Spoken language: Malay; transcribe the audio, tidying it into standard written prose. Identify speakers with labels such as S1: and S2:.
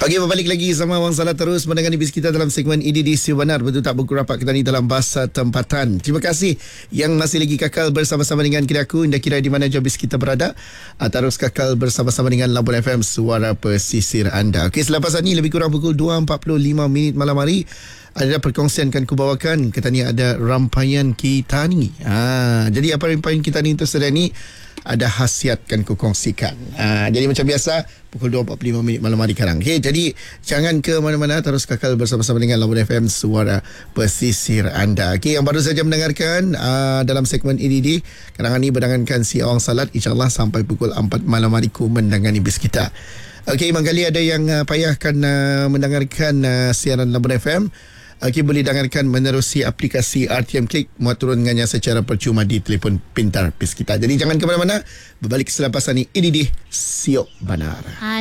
S1: Okey, berbalik lagi sama Awang Salat terus mendengar bis kita dalam segmen EDD Siu Banar. Betul tak buku rapat kita ni dalam bahasa tempatan. Terima kasih yang masih lagi kakal bersama-sama dengan aku. Indah kira di mana jauh bis kita berada. Terus kakal bersama-sama dengan Labuan FM, suara pesisir anda. Okey, selepas ini lebih kurang pukul 2.45 malam hari. Ada perkongsian kan ku bawakan. Kita ni ada rampaian kita ni. Jadi apa rampaian kita ni tersedia ni? Ada khasiat kan ku kongsikan. Jadi macam biasa pukul 2.45 malam hari sekarang. Okay, jadi jangan ke mana-mana, terus kakal bersama-sama dengan Labuan FM, suara pesisir anda. Okay, yang baru saja mendengarkan dalam segmen EDD kadang ini berdengarkan si Awang Salat, insyaAllah sampai pukul 4 malam hari ku mendengani bis kita. Okay, mangkali ada yang payahkan mendengarkan siaran Labuan FM. Okey, boleh dengarkan menerusi aplikasi RTM Click, muat turunkannya secara percuma di telefon pintar PIS kita. Jadi jangan ke mana-mana, berbalik selepas ini EDD Siu Banar.